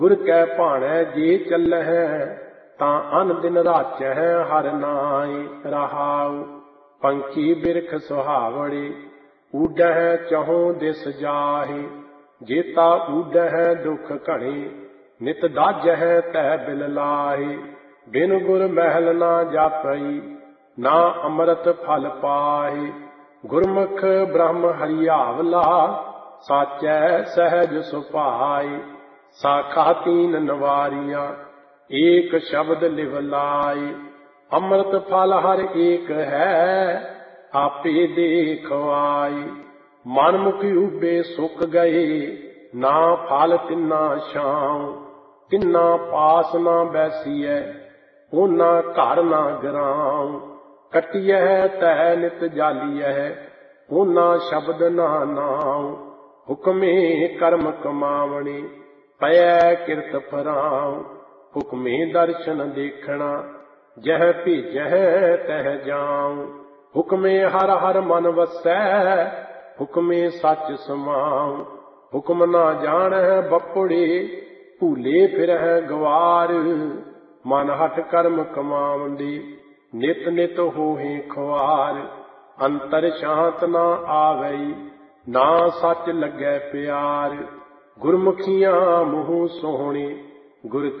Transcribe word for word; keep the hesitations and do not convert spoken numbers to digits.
गुर कै भाणै जे चलहै तां अन दिन राचै हर नाय रहाऊ। पंछी बिरख सुहावड़े ऊडह चहों दिस जाहि, जेता ऊडह दुख घणे नित दाजह तह बिल लाहि। बिन गुर महल ना जापई ना अमृत फल पाहि, गुरमुख ब्रह्म हरियावला साचै सहज सुभाई। साखा तीन नवारियां एक शब्द लिव लाई, अमृत फल हर एक है आपे देखवाई। मन मुख उबे सुख गए ना फल तिन्ना छाऊं, तिन्ना पास ना बैसीऐ ओना घर ना गराऊं। कटियह तह नित जालियह ओना शब्द ना नाऊं, हुक्मे कर्म कमावणे पयै किरत फराऊं। हुक्मे दर्शन देखना जह भेजह तह जाऊं, हुक्मे हर हर मन वसै हुक्मे सच समाऊं। हुक्म ना जानह बपुड़े भूले फिरह गवार, मन हठ कर्म कमावंदे नित नित होहे खुआर। अंतर शांत ना आवई ना सच लगै प्यार, गुरमुखियां मुँह सोहणे गुर